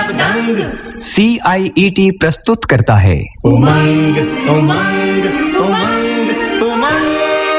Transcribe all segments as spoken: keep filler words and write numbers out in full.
दंग। सी आई E T प्रस्तुत करता है उमंग उमंग उमंग उमंग।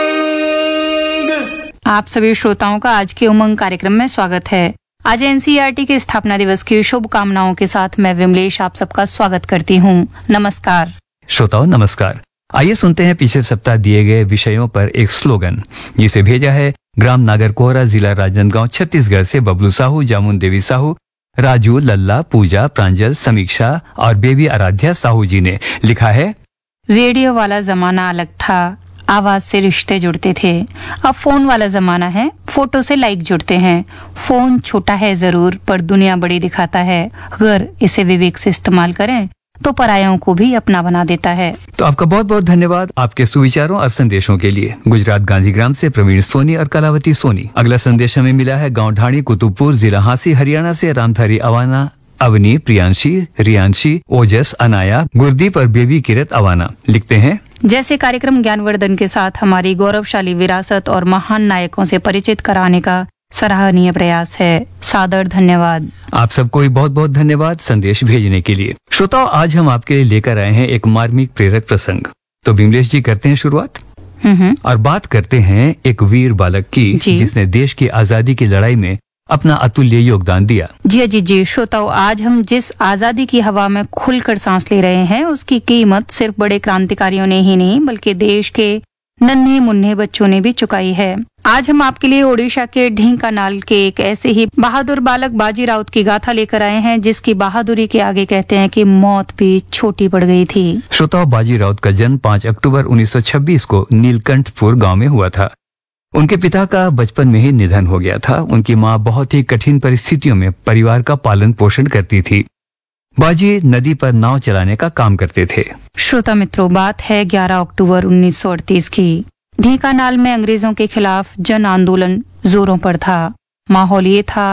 आप सभी श्रोताओं का आज के उमंग कार्यक्रम में स्वागत है। आज N C E R T के स्थापना दिवस की शुभकामनाओं के साथ मैं विमलेश आप सबका स्वागत करती हूँ। नमस्कार श्रोताओं, नमस्कार। आइए सुनते हैं पिछले सप्ताह दिए गए विषयों पर एक स्लोगन, जिसे भेजा है ग्राम नागरकोहरा, जिला राजनांदगांव, छत्तीसगढ़ से बबलू साहू, जामुन देवी साहू, राजू, लल्ला, पूजा, प्रांजल, समीक्षा और बेबी आराध्या साहू जी ने। लिखा है, रेडियो वाला जमाना अलग था, आवाज से रिश्ते जुड़ते थे। अब फोन वाला जमाना है, फोटो से लाइक जुड़ते हैं। फोन छोटा है जरूर, पर दुनिया बड़ी दिखाता है। अगर इसे विवेक से इस्तेमाल करें तो परायों को भी अपना बना देता है। तो आपका बहुत बहुत धन्यवाद आपके सुविचारों और संदेशों के लिए। गुजरात गांधीग्राम से प्रवीण सोनी और कलावती सोनी। अगला संदेश हमें मिला है गांव ढाणी, कुतुबपुर, जिला हांसी, हरियाणा से रामधारी अवाना, अवनी, प्रियांशी, रियांशी, ओजस, अनाया, गुरदीप और बेबी किरत अवाना। लिखते हैं, जैसे कार्यक्रम ज्ञानवर्धन के साथ हमारी गौरवशाली विरासत और महान नायकों से परिचित कराने का सराहनीय प्रयास है। सादर धन्यवाद। आप सबको भी बहुत बहुत धन्यवाद संदेश भेजने के लिए। श्रोताओं, आज हम आपके लिए लेकर आए हैं एक मार्मिक प्रेरक प्रसंग। तो विमलेश जी, करते हैं शुरुआत हम्म और बात करते हैं एक वीर बालक की, जिसने देश की आजादी की लड़ाई में अपना अतुल्य योगदान दिया। जी जी जी श्रोताओं, आज हम जिस आजादी की हवा में खुलकर सांस ले रहे हैं, उसकी कीमत सिर्फ बड़े क्रांतिकारियों ने ही नहीं, बल्कि देश के नन्हे मुन्ने बच्चों ने भी चुकाई है। आज हम आपके लिए ओडिशा के ढेंकानाल के एक ऐसे ही बहादुर बालक बाजी राउत की गाथा लेकर आए हैं, जिसकी बहादुरी के आगे कहते हैं कि मौत भी छोटी पड़ गई थी। श्रोताओ, बाजी राउत का जन्म पाँच अक्टूबर उन्नीस सौ छब्बीस को नीलकंठपुर गांव में हुआ था। उनके पिता का बचपन में ही निधन हो गया था। उनकी मां बहुत ही कठिन परिस्थितियों में परिवार का पालन पोषण करती थी। बाजी नदी पर नाव चलाने का काम करते थे। श्रोता मित्रों, बात है ग्यारह अक्टूबर उन्नीस सौ अड़तीस की। ढेंकानाल में अंग्रेजों के खिलाफ जन आंदोलन जोरों पर था। माहौल ये था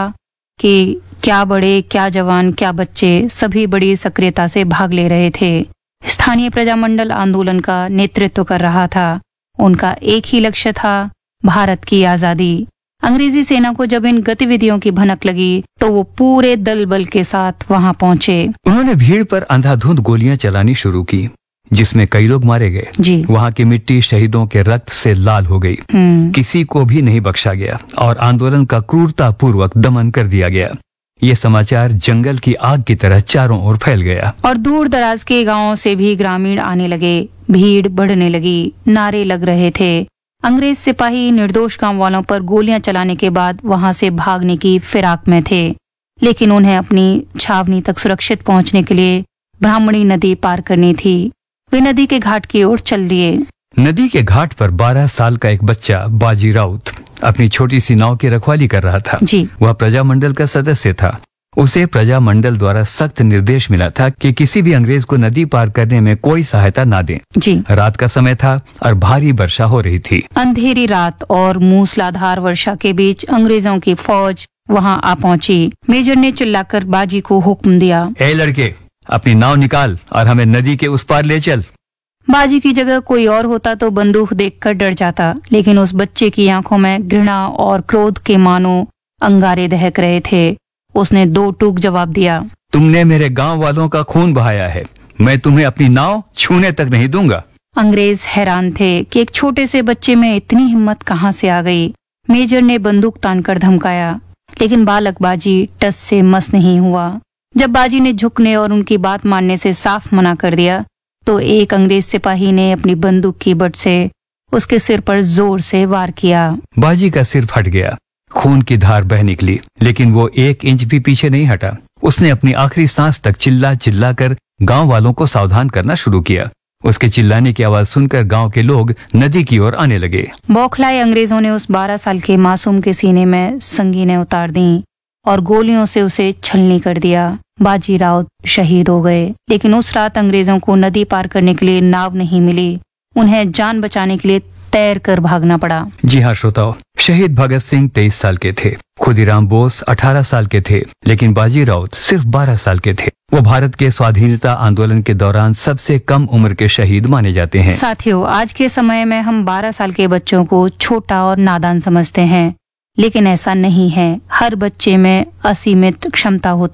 कि क्या बड़े, क्या जवान, क्या बच्चे, सभी बड़ी सक्रियता से भाग ले रहे थे। स्थानीय प्रजामंडल आंदोलन का नेतृत्व कर रहा था। उनका एक ही लक्ष्य था, भारत की आजादी। अंग्रेजी सेना को जब इन गतिविधियों की भनक लगी तो वो पूरे दल बल के साथ वहां पहुंचे। उन्होंने भीड़ पर अंधाधुंध गोलियां चलानी शुरू की, जिसमें कई लोग मारे गए। जी। वहां की मिट्टी शहीदों के रक्त से लाल हो गई। किसी को भी नहीं बख्शा गया और आंदोलन का क्रूरता पूर्वक दमन कर दिया गया। ये समाचार जंगल की आग की तरह चारों ओर फैल गया और दूर दराज के गांवों से भी ग्रामीण आने लगे। भीड़ बढ़ने लगी, नारे लग रहे थे। अंग्रेज सिपाही निर्दोष गांव वालों पर गोलियां चलाने के बाद वहां से भागने की फिराक में थे, लेकिन उन्हें अपनी छावनी तक सुरक्षित पहुंचने के लिए ब्राह्मणी नदी पार करनी थी। वे नदी के घाट की ओर चल दिए। नदी के घाट पर बारह साल का एक बच्चा बाजी राउत अपनी छोटी सी नाव की रखवाली कर रहा था। जी। वह प्रजामंडल का सदस्य था। उसे प्रजामंडल द्वारा सख्त निर्देश मिला था कि किसी भी अंग्रेज को नदी पार करने में कोई सहायता ना दें। जी। रात का समय था और भारी वर्षा हो रही थी। अंधेरी रात और मूसलाधार वर्षा के बीच अंग्रेजों की फौज वहां आ पहुंची। मेजर ने चिल्लाकर बाजी को हुक्म दिया, ए लड़के, अपनी नाव निकाल और हमें नदी के उस पार ले चल। बाजी की जगह कोई और होता तो बंदूक देखकर डर जाता, लेकिन उस बच्चे की आंखों में घृणा और क्रोध के मानो अंगारे दहक रहे थे। उसने दो टूक जवाब दिया, तुमने मेरे गांव वालों का खून बहाया है, मैं तुम्हें अपनी नाव छूने तक नहीं दूंगा। अंग्रेज हैरान थे कि एक छोटे से बच्चे में इतनी हिम्मत कहां से आ गई। मेजर ने बंदूक तानकर धमकाया, लेकिन बालक बाजी टस से मस नहीं हुआ। जब बाजी ने झुकने और उनकी बात मानने से साफ मना कर दिया, तो एक अंग्रेज सिपाही ने अपनी बंदूक की बट से उसके सिर पर जोर से वार किया। बाजी का सिर फट गया, खून की धार बह निकली, लेकिन वो एक इंच भी पीछे नहीं हटा। उसने अपनी आखिरी सांस तक चिल्ला चिल्ला कर गांव वालों को सावधान करना शुरू किया। उसके चिल्लाने की आवाज सुनकर गांव के लोग नदी की ओर आने लगे। बौखलाए अंग्रेजों ने उस बारह साल के मासूम के सीने में संगीनें उतार दी और गोलियों से उसे छलनी कर दिया। बाजी राउत शहीद हो गए, लेकिन उस रात अंग्रेजों को नदी पार करने के लिए नाव नहीं मिली। उन्हें जान बचाने के लिए तैर कर भागना पड़ा। जी हाँ श्रोताओ, शहीद भगत सिंह तेईस साल के थे, खुदीराम बोस अठारह साल के थे, लेकिन बाजी राउत सिर्फ बारह साल के थे। वो भारत के स्वाधीनता आंदोलन के दौरान सबसे कम उम्र के शहीद माने जाते हैं। साथियों, आज के समय में हम बारह साल के बच्चों को छोटा और नादान समझते हैं, लेकिन ऐसा नहीं है। हर बच्चे में असीमित क्षमता होती